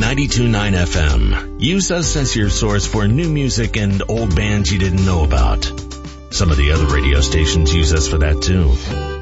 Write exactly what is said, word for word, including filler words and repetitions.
ninety-two point nine F M. Use us as your source for new music and old bands you didn't know about. Some of the other radio stations use us for that too.